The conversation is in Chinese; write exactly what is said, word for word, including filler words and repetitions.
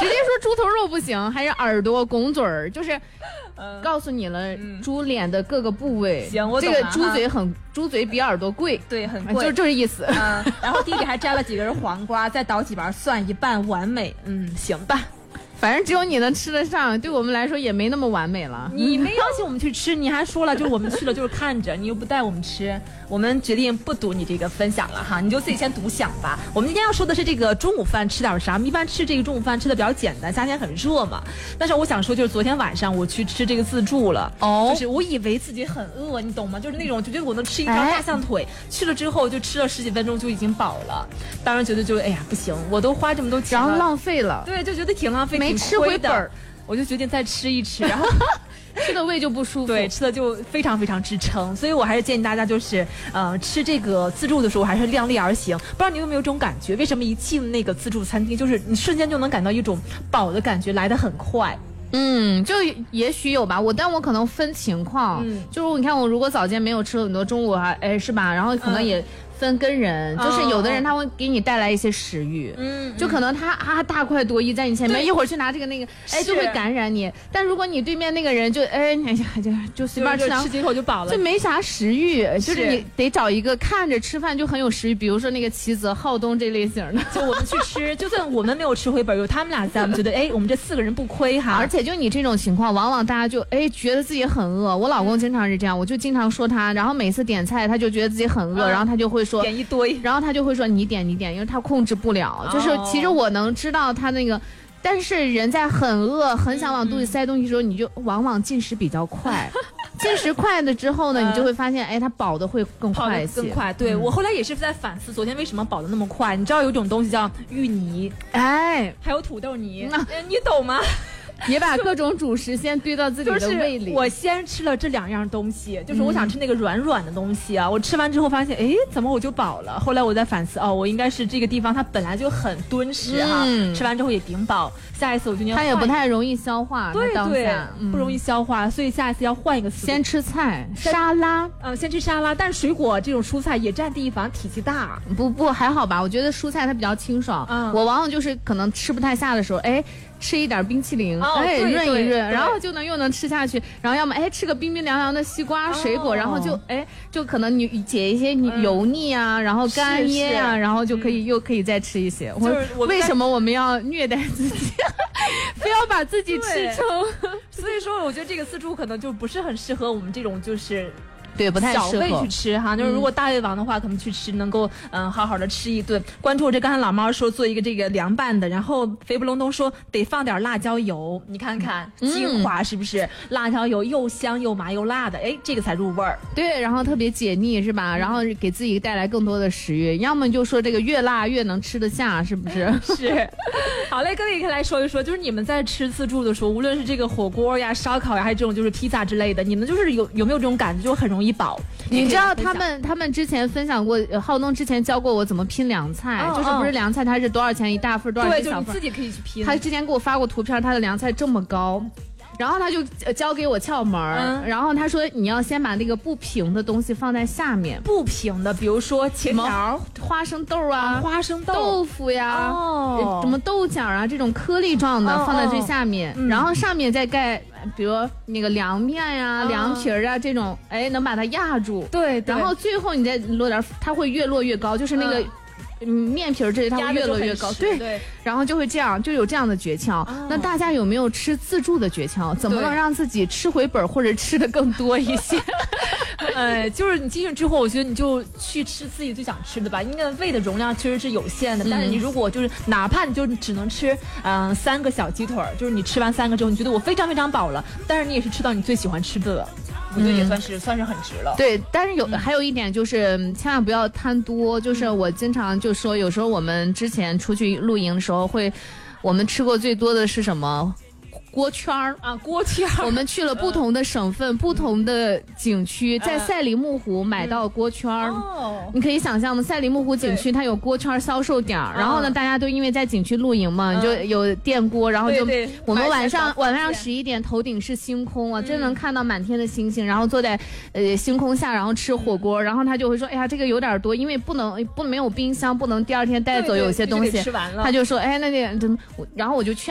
直接说猪头肉不行，还是耳朵、拱嘴儿，就是告诉你了猪脸的各个部位。 行，我懂了。这个猪嘴很，猪嘴比耳朵贵， 对，很贵， 就是这意思。 嗯，然后弟弟还摘了几根黄瓜，再捣几盘蒜，一拌完美。嗯，行吧。 反正只有你能吃得上，对我们来说也没那么完美了。 你没邀请我们去吃，你还说了就是我们去了就是看着，你又不带我们吃，我们决定不读你这个分享了哈，你就自己先独享吧。我们今天要说的是这个中午饭吃点啥？我们一般吃这个中午饭吃的比较简单，夏天很热嘛。但是我想说，就是昨天晚上我去吃这个自助了，哦，就是我以为自己很饿，你懂吗？就是那种就觉得我能吃一条大象腿，哎、去了之后就吃了十几分钟就已经饱了，当然觉得就哎呀不行，我都花这么多钱了， 然后浪费了， 对，就觉得挺浪费， 没吃回本儿。 我就决定再吃一吃，然后吃的胃就不舒服， 对，吃的就非常非常支撑，所以我还是建议大家就是，呃，吃这个自助的时候还是量力而行。不知道你有没有这种感觉？为什么一进那个自助餐厅，就是你瞬间就能感到一种饱的感觉，来得很快。 嗯，就也许有吧，我但我可能分情况，嗯，就是你看我如果早间没有吃很多，中午还哎是吧，然后可能也。嗯分跟人，就是有的人他会给你带来一些食欲，嗯，就可能他啊大快朵颐在你前面，一会儿去拿这个那个，哎，就会感染你。但如果你对面那个人就哎哎呀就就随便吃吃几口就饱了， 就没啥食欲，就是你得找一个看着吃饭就很有食欲，比如说那个齐泽、浩东这类型的， 就我们去吃，就算我们没有吃回本，有他们俩在，我们觉得哎，我们这四个人不亏哈。 而且就你这种情况，往往大家就哎觉得自己很饿。我老公经常是这样，我就经常说他，然后每次点菜他就觉得自己很饿，然后他就会说点一堆。 然后他就会说你点你点，因为他控制不了。就是其实我能知道他那个，但是人在很饿、很想往肚里塞东西的时候，你就往往进食比较快。进食快了之后呢，你就会发现，哎，他饱的会更快一些。 更快，对、嗯、我后来也是在反思，昨天为什么饱的那么快？你知道有一种东西叫芋泥， 哎， 还有土豆泥，嗯、你懂吗？ 也把各种主食先堆到自己的胃里。 就是、我先吃了这两样东西，就是我想吃那个软软的东西啊。嗯、我吃完之后发现，哎，怎么我就饱了？后来我在反思，哦，我应该是这个地方它本来就很敦实哈、嗯，吃完之后也顶饱。下一次我就它也不太容易消化， 对对、 嗯， 不容易消化，所以下一次要换一个思路。 先吃菜沙拉， 嗯，先吃沙拉，但水果这种蔬菜也占地方，体积大。 不不还好吧？我觉得蔬菜它比较清爽。嗯，我往往就是可能吃不太下的时候，哎。吃一点冰淇淋， 哦、 哎，润一润，然后就能又能吃下去。然后要么哎吃个冰冰凉凉的西瓜、哦、水果，然后就哎就可能你解一些你油腻啊，嗯、然后干噎啊，然后就可以、嗯、又可以再吃一些。 就是我为什么我们要虐待自己，非要把自己吃撑？ 所以说，我觉得这个自助可能就不是很适合我们这种就是。 对，不太适合小胃去吃哈，就是如果大胃王的话，嗯、可能去吃能够嗯好好的吃一顿。关注我这刚才老猫说做一个这个凉拌的，然后肥不隆咚说得放点辣椒油，你看看、嗯、精华是不是？辣椒油又香又麻又辣的，哎，这个才入味儿。 对，然后特别解腻是吧？然后给自己带来更多的食欲，要么就说这个越辣越能吃得下，是不是？ 是。好嘞，各位可以来说一说，就是你们在吃自助的时候，无论是这个火锅呀、烧烤呀，还是这种就是披萨之类的，你们就是有有没有这种感觉，就很容易。一饱， 你知道他们他们之前分享过，呃、浩东之前教过我怎么拼凉菜，哦、就是不是凉菜它是多少钱一大份，多少钱一小份， 对，就你自己可以去拼。 他之前给我发过图片，他的凉菜这么高。然后他就教给我窍门、嗯、然后他说你要先把那个不平的东西放在下面， 不平的，比如说茄条、 花生豆啊、 哦、花生豆、 豆腐呀、哦、什么豆角啊这种颗粒状的、哦、放在最下面、嗯，然后上面再盖。比如那个凉面呀、啊、凉皮儿啊这种，哎，能把它压住。 对，对， 然后最后你再落点，它会越落越高，就是那个。嗯嗯，面皮儿这里它会越落越高，对对，然后就会这样，就有这样的诀窍、哦。那大家有没有吃自助的诀窍？怎么能让自己吃回本或者吃的更多一些？ 呃，就是你进去之后，我觉得你就去吃自己最想吃的吧。因为胃的容量其实是有限的，嗯、但是你如果就是哪怕你就只能吃嗯、呃、三个小鸡腿，就是你吃完三个之后，你觉得我非常非常饱了，但是你也是吃到你最喜欢吃的了。我觉得也算是、嗯、算是很值了。 对，但是有、嗯、还有一点就是，千万不要贪多。就是我经常就说，有时候我们之前出去露营的时候会，我们吃过最多的是什么？锅圈儿啊，锅圈儿。 我们去了不同的省份、嗯、不同的景区，在赛里木湖买到锅圈儿、嗯。哦，你可以想象吗？赛里木湖景区它有锅圈销售点，然后呢，大家都因为在景区露营嘛，嗯、就有电锅，然后就对对我们晚上晚上十一点，头顶是星空啊，嗯、真能看到满天的星星，然后坐在呃星空下，然后吃火锅，嗯、然后他就会说，哎呀，这个有点多，因为不能不没有冰箱，不能第二天带走有些东西， 吃完了。 他就说，哎，那个，然后我就劝。